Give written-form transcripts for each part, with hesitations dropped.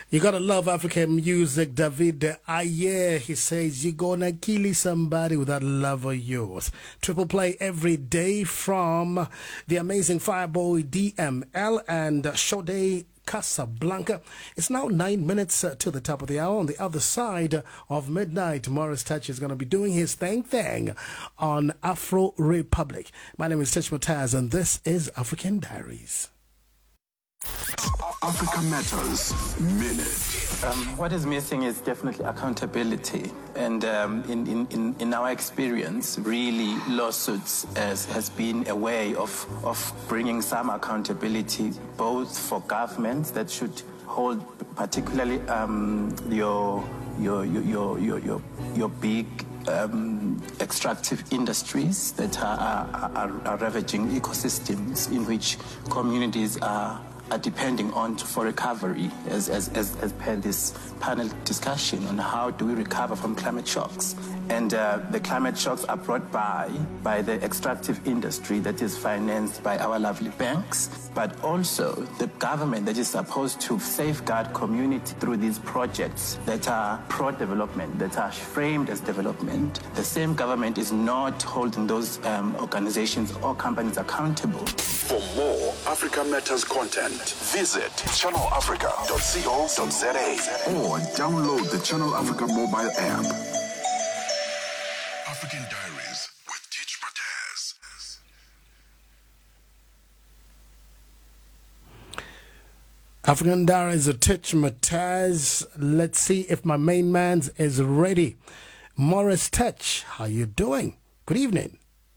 You gotta love African music, David Ayer. He says you're gonna kill somebody with that love of yours. Triple play every day from the amazing Fireboy DML and Sade Casablanca. It's now 9 minutes to the top of the hour. On the other side of midnight, Morris Touch is going to be doing his thing on Afro Republic. My name is Tish Mataz, and this is African Diaries. Africa Matters Minute. What is missing is definitely accountability. And in our experience, really, lawsuits has been a way of bringing some accountability, both for governments that should hold particularly your big extractive industries that are ravaging ecosystems in which communities are depending on for recovery, as per this panel discussion on how do we recover from climate shocks. And the climate shocks are brought by the extractive industry that is financed by our lovely banks, but also the government that is supposed to safeguard community through these projects that are pro-development, that are framed as development. The same government is not holding those organizations or companies accountable. For more Africa Matters content, visit channelafrica.co.za or download the Channel Africa mobile app. African Diaries with Teach Mataz. African Diaries of Teach Mataz. Let's see if my main man is ready. Morris Touch, how you doing? Good evening.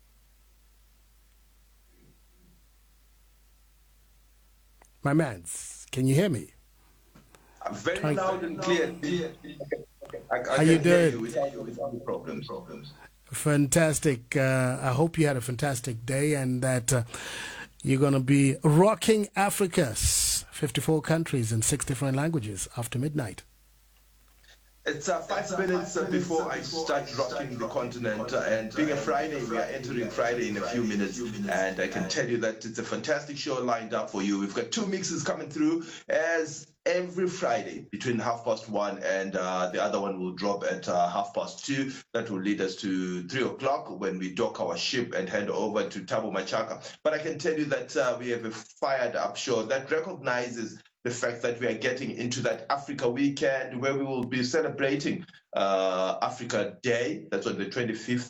My mans, can you hear me? I'm very loud and clear. How you doing? Without problems. Fantastic. I hope you had a fantastic day and that you're going to be rocking Africa's 54 countries and 6 different languages after midnight. It's 5 minutes before I start rocking the continent, and being a Friday, we are entering Friday in a few minutes, and I can tell you that it's a fantastic show lined up for you. We've got 2 mixes coming through as every Friday between 1:30 and the other one will drop at 2:30. That will lead us to 3 o'clock when we dock our ship and head over to Thabo Machaka. But I can tell you that we have a fired up show that recognizes the fact that we are getting into that Africa weekend where we will be celebrating Africa Day. That's on the 25th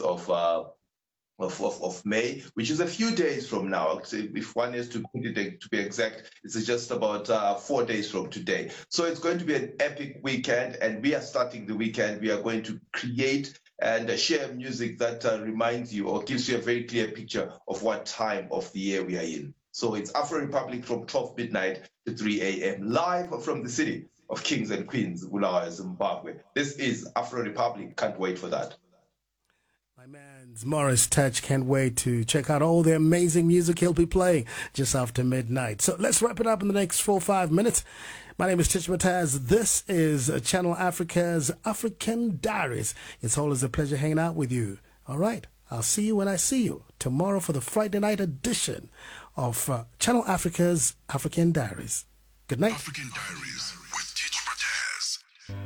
of May, which is a few days from now. If one is to put it to be exact, it's just about 4 days from today. So it's going to be an epic weekend, and we are starting the weekend. We are going to create and share music that reminds you or gives you a very clear picture of what time of the year we are in. So it's Afro Republic from 12 midnight to 3 a.m. live from the city of Kings and Queens, Bulawayo, Zimbabwe. This is Afro Republic. Can't wait for that. My man's Morris Touch can't wait to check out all the amazing music he'll be playing just after midnight. So let's wrap it up in the next 4 or 5 minutes. My name is Tish Mataz. This is Channel Africa's African Diaries. It's always a pleasure hanging out with you. All right. I'll see you when I see you tomorrow for the Friday night edition of Channel Africa's African Diaries. Good night. African Diaries.